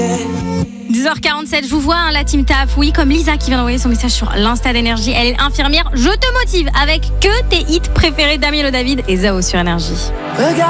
10h47, je vous vois, la team taf. Oui, comme Lisa qui vient d'envoyer son message sur l'Insta d'Énergie. Elle est infirmière. Je te motive avec que tes hits préférés d'Amir Le David et Zao sur Énergie.